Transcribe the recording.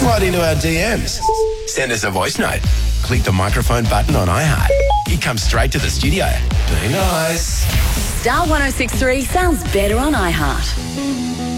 right into our DMs. Send us a voice note. Click the microphone button on iHeart. It comes straight to the studio. Be nice. Star 106.3 sounds better on iHeart.